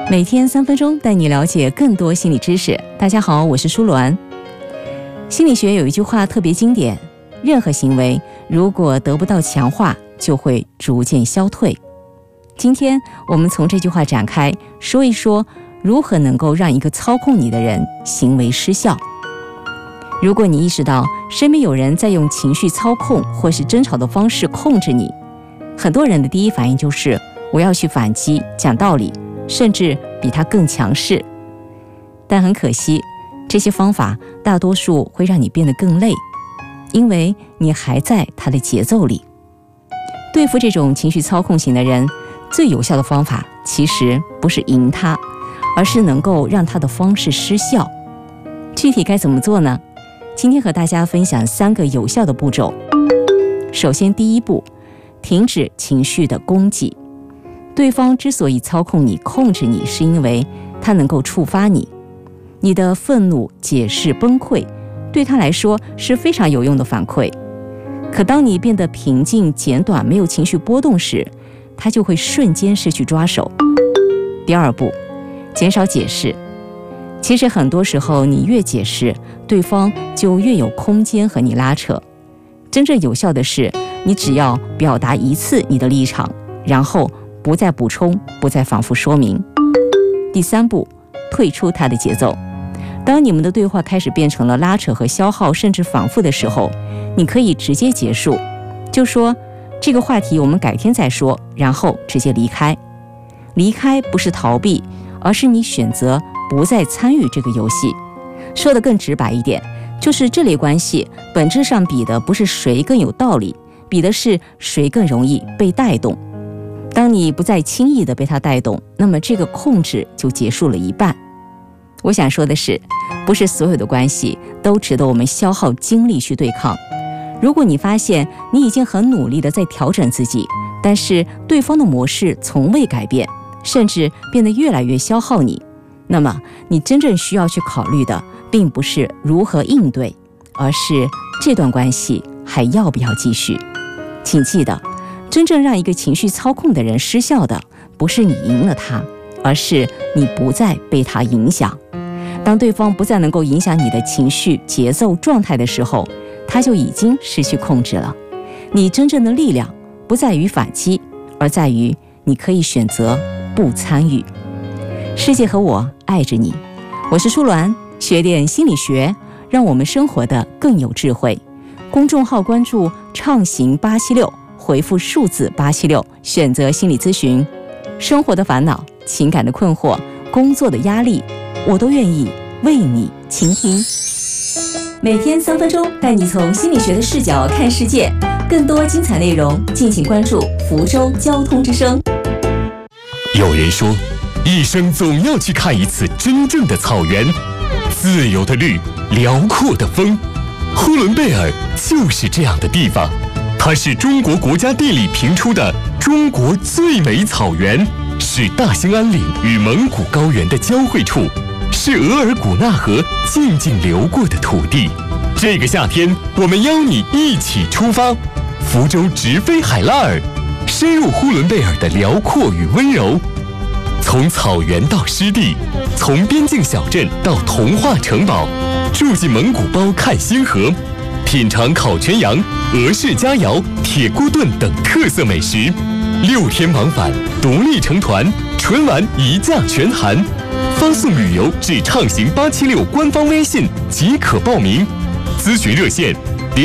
每天3分钟带你了解更多心理知识。大家好，我是舒鸾。心理学有一句话特别经典，任何行为如果得不到强化，就会逐渐消退。今天我们从这句话展开，说一说如何能够让一个操控你的人行为失效。如果你意识到身边有人在用情绪操控或是争吵的方式控制你，很多人的第一反应就是我要去反击，讲道理，甚至比他更强势。但很可惜，这些方法大多数会让你变得更累，因为你还在他的节奏里。对付这种情绪操控型的人，最有效的方法其实不是赢他，而是能够让他的方式失效。具体该怎么做呢？今天和大家分享3个有效的步骤。首先，第一步，停止情绪的攻击。对方之所以操控你、控制你，是因为他能够触发你。你的愤怒、解释、崩溃，对他来说是非常有用的反馈。可当你变得平静、简短、没有情绪波动时，他就会瞬间失去抓手。第二步，减少解释。其实很多时候，你越解释，对方就越有空间和你拉扯。真正有效的是，你只要表达一次你的立场，然后不再补充，不再反复说明。第三步，退出他的节奏。当你们的对话开始变成了拉扯和消耗，甚至反复的时候，你可以直接结束，就说这个话题我们改天再说，然后直接离开。离开不是逃避，而是你选择不再参与这个游戏。说得更直白一点，就是这类关系本质上比的不是谁更有道理，比的是谁更容易被带动。当你不再轻易地被他带动，那么这个控制就结束了一半。我想说的是，不是所有的关系都值得我们消耗精力去对抗。如果你发现你已经很努力地在调整自己，但是对方的模式从未改变，甚至变得越来越消耗你，那么你真正需要去考虑的并不是如何应对，而是这段关系还要不要继续。请记得，真正让一个情绪操控的人失效的，不是你赢了他，而是你不再被他影响。当对方不再能够影响你的情绪、节奏、状态的时候，他就已经失去控制了。你真正的力量不在于反击，而在于你可以选择不参与。世界和我爱着你，我是舒鸾，学点心理学，让我们生活的更有智慧。公众号关注畅行876，回复数字876，选择心理咨询。生活的烦恼、情感的困惑、工作的压力，我都愿意为你倾听。每天3分钟，带你从心理学的视角看世界。更多精彩内容，敬请关注福州交通之声。 有人说，一生总要去看一次真正的草原，自由的绿，辽阔的风。呼伦贝尔就是这样的地方，它是中国国家地理评出的中国最美草原，是大兴安岭与蒙古高原的交汇处，是额尔古纳河静静流过的土地。这个夏天，我们邀你一起出发，福州直飞海拉尔，深入呼伦贝尔的辽阔与温柔。从草原到湿地，从边境小镇到童话城堡，住进蒙古包看星河，品尝烤全羊、俄式佳肴、铁锅炖等特色美食。6天往返，独立成团，纯玩一价全含。发送旅游至畅行876官方微信即可报名。咨询热线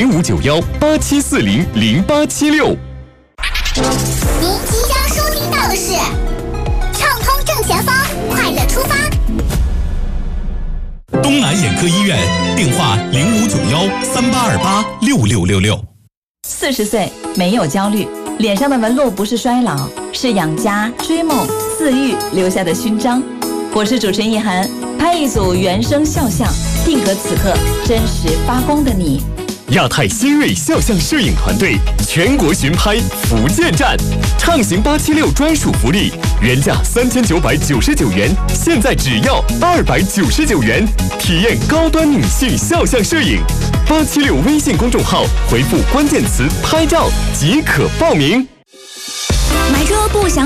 059187400876。 您即将收听到的是畅通正前方，快乐出发。 东南眼科医院，电话059138286666。 40岁没有焦虑，脸上的纹路不是衰老，是养家、追梦、饲育留下的勋章。我是主持人易涵，拍一组原声肖像，定格此刻真实发光的你。 亚太新锐肖像摄影团队全国巡拍福建站，畅行876专属福利，原价3999元，现在只要299元，体验高端女性肖像摄影。876微信公众号回复关键词拍照即可报名。 买车不想